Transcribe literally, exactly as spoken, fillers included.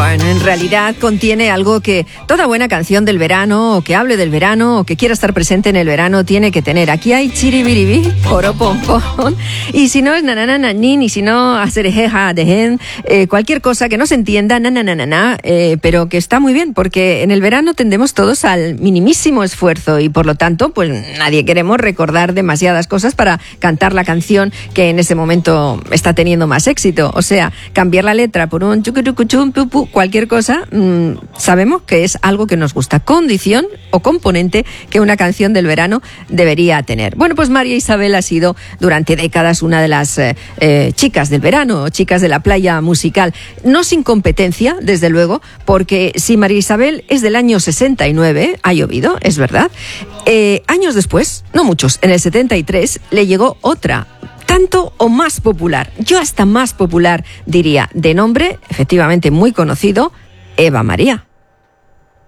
Bueno, en realidad contiene algo que toda buena canción del verano, o que hable del verano, o que quiera estar presente en el verano, tiene que tener. Aquí hay chiribiribí, poropompón, y si no es nananananín, y si no aserejeja dejen, eh, cualquier cosa que no se entienda, nananana, eh, pero que está muy bien, porque en el verano tendemos todos al minimísimo esfuerzo, y por lo tanto, pues nadie queremos recordar demasiadas cosas para cantar la canción que en ese momento está teniendo más éxito. O sea, cambiar la letra por un chucurucuchum, pupu, cualquier cosa, mmm, sabemos que es algo que nos gusta, condición o componente que una canción del verano debería tener. Bueno, pues María Isabel ha sido durante décadas una de las eh, eh, chicas del verano, chicas de la playa musical, no sin competencia, desde luego, porque si María Isabel es del año sesenta y nueve, ha llovido, es verdad, eh, años después, no muchos, en el setenta y tres, le llegó otra, tanto o más popular, yo hasta más popular diría, de nombre efectivamente muy conocido, Eva María.